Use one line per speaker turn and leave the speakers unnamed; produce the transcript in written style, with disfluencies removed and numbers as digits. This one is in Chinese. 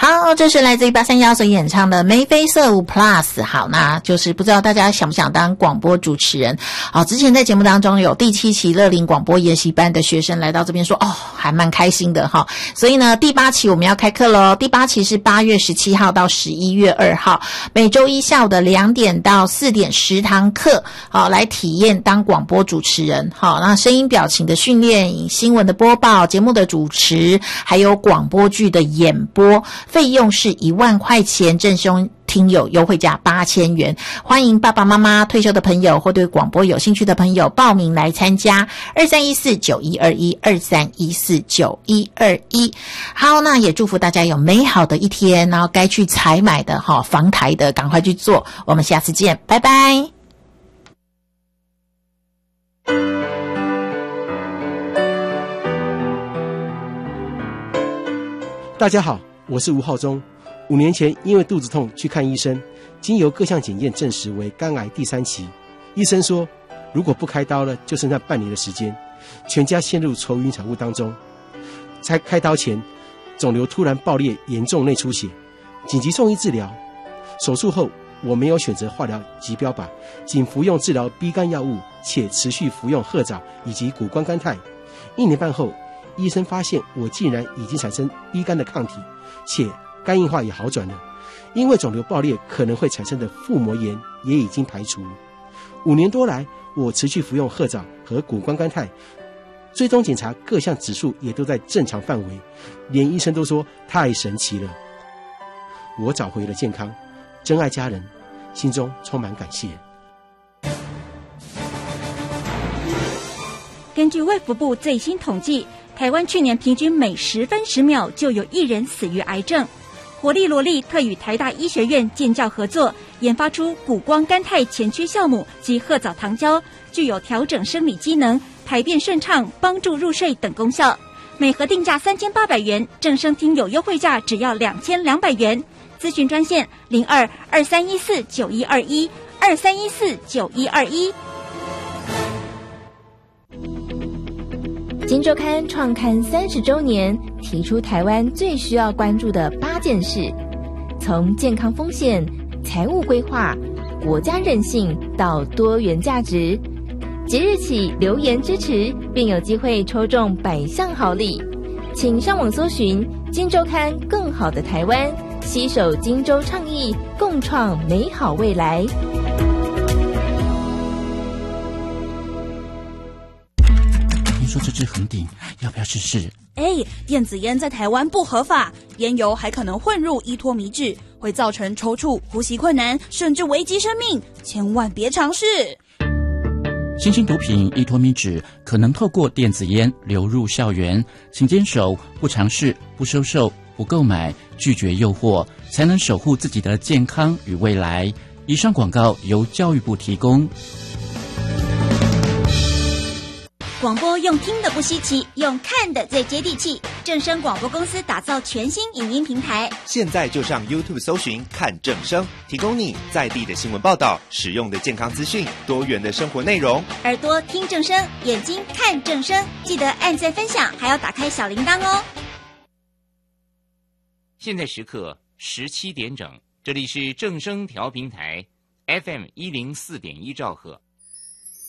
好，这是来自于831所演唱的眉飞色舞 Plus。 好，那就是不知道大家想不想当广播主持人。好，之前在节目当中有第7期乐龄广播研习班的学生来到这边说，还蛮开心的哈。所以呢，第8期我们要开课咯。第8期是8月17号到11月2号，每周一下午的2点到4点10堂课，好，来体验当广播主持人。好，那声音表情的训练、新闻的播报、节目的主持，还有广播剧的演播，费用是1万块钱，正兄听友优惠价8000元。欢迎爸爸妈妈、退休的朋友或对广播有兴趣的朋友报名来参加，23149121 23149121。好，那也祝福大家有美好的一天，然后该去采买的防台的赶快去做。我们下次见，拜拜。
大家好，我是吴浩中。5年前因为肚子痛去看医生，经由各项检验证实为肝癌第3期。医生说如果不开刀了就剩下半年的时间，全家陷入愁云惨雾当中。在开刀前，肿瘤突然爆裂，严重内出血，紧急送医治疗。手术后我没有选择化疗及标靶，仅服用治疗 B 肝药物，且持续服用褐藻以及谷胱甘肽。1年半后，医生发现我竟然已经产生 B 肝的抗体，且肝硬化也好转了。因为肿瘤爆裂可能会产生的腹膜炎也已经排除。5年多来，我持续服用褐藻和谷胱甘肽，追踪检查各项指数也都在正常范围，连医生都说太神奇了。我找回了健康，真爱家人，心中充满感谢。
根据卫福部最新统计，台湾去年平均每10分10秒就有1人死于癌症。活力罗力特与台大医学院建教合作，研发出谷胱甘肽前驱酵母及褐藻糖胶，具有调整生理机能、排便顺畅、帮助入睡等功效。每盒定价3800元，正声听友优惠价只要2200元。咨询专线0223149121 23149121。
今周刊创刊30周年，提出台湾最需要关注的8件事，从健康风险、财务规划、国家韧性到多元价值。即日起留言支持，并有机会抽中100项好礼。请上网搜寻今周刊更好的台湾，携手今周倡议，共创美好未来。
说这支很顶，要不要试试？
电子烟在台湾不合法，烟油还可能混入依托米酯，会造成抽搐、呼吸困难，甚至危及生命，千万别尝试。
新兴毒品依托米酯可能透过电子烟流入校园，请坚守不尝试、不收受、不购买、拒绝诱惑，才能守护自己的健康与未来。以上广告由教育部提供。
广播用听的不稀奇，用看的最接地气。正声广播公司打造全新影音平台，
现在就上 YouTube 搜寻看正声，提供你在地的新闻报道、实用的健康资讯、多元的生活内容。
耳朵听正声，眼睛看正声，记得按赞分享，还要打开小铃铛哦。
现在时刻17点整，这里是正声调频台 FM104.1兆赫。